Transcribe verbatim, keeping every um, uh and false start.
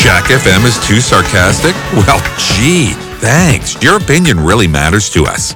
Jack F M is too sarcastic? Well, gee, thanks. Your opinion really matters to us.